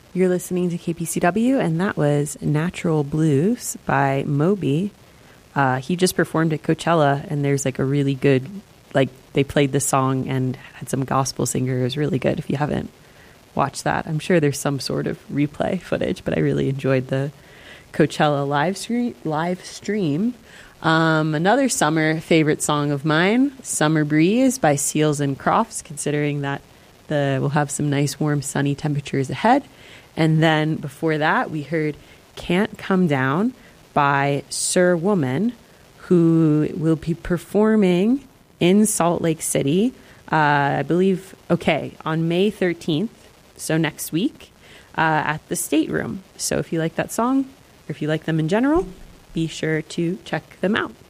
You're listening to KPCW, and that was Natural Blues by Moby. He just performed at Coachella, and there's like a really good, like they played the song and had some gospel singers. It was really good. If you haven't watched that, I'm sure there's some sort of replay footage, but I really enjoyed the Coachella live stream. Another summer favorite song of mine, Summer Breeze by Seals and Crofts, considering that we'll have some nice warm sunny temperatures ahead. And then before that, we heard Can't Come Down by Sir Woman, who will be performing in Salt Lake City, I believe, on May 13th, so next week, at the State Room. So if you like that song, or if you like them in general, be sure to check them out.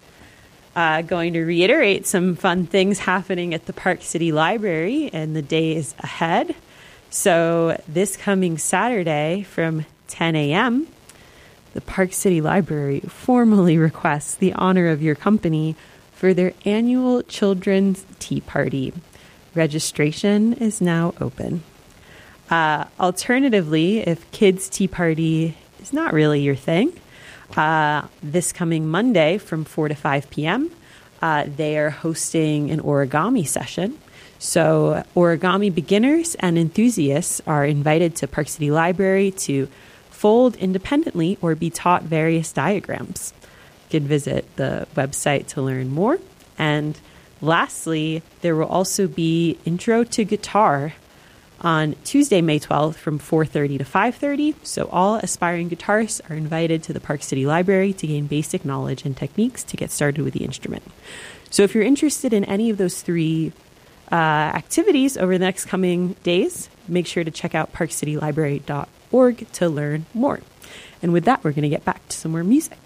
Going to reiterate some fun things happening at the Park City Library in the days ahead. So this coming Saturday from 10 a.m., the Park City Library formally requests the honor of your company for their annual Children's Tea Party. Registration is now open. Alternatively, if Kids Tea Party is not really your thing, this coming Monday from 4 to 5 p.m., they are hosting an origami session. So origami beginners and enthusiasts are invited to Park City Library to fold independently or be taught various diagrams. You can visit the website to learn more. And lastly, there will also be Intro to Guitar on Tuesday, May 12th from 4:30 to 5:30. So all aspiring guitarists are invited to the Park City Library to gain basic knowledge and techniques to get started with the instrument. So if you're interested in any of those three activities over the next coming days, make sure to check out parkcitylibrary.org to learn more. And with that, we're going to get back to some more music.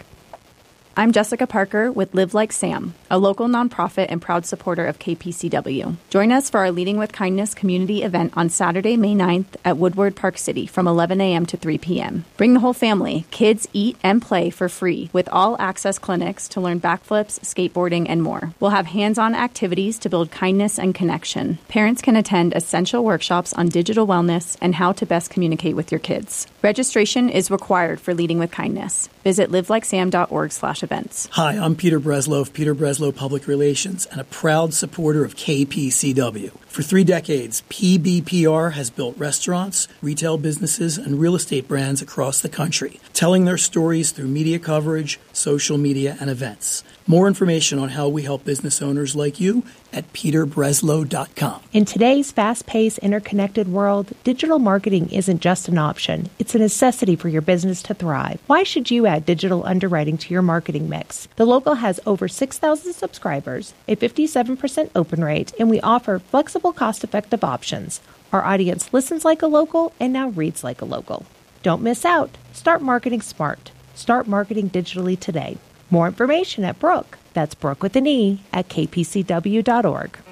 I'm Jessica Parker with Live Like Sam, a local nonprofit and proud supporter of KPCW. Join us for our Leading with Kindness community event on Saturday, May 9th at Woodward Park City from 11 a.m. to 3 p.m. Bring the whole family. Kids eat and play for free with all-access clinics to learn backflips, skateboarding, and more. We'll have hands-on activities to build kindness and connection. Parents can attend essential workshops on digital wellness and how to best communicate with your kids. Registration is required for Leading with Kindness. Visit livelikesam.org/events. Hi, I'm Peter Breslow of Peter Breslow Public Relations and a proud supporter of KPCW. For 3 decades, PBPR has built restaurants, retail businesses, and real estate brands across the country, telling their stories through media coverage, social media, and events. More information on how we help business owners like you at peterbreslow.com. In today's fast-paced, interconnected world, digital marketing isn't just an option. It's a necessity for your business to thrive. Why should you add digital underwriting to your marketing mix? The Local has over 6,000 subscribers, a 57% open rate, and we offer flexible, cost-effective options. Our audience listens like a local and now reads like a local. Don't miss out. Start marketing smart. Start marketing digitally today. More information at Brooke. That's Brooke with an E at kpcw.org.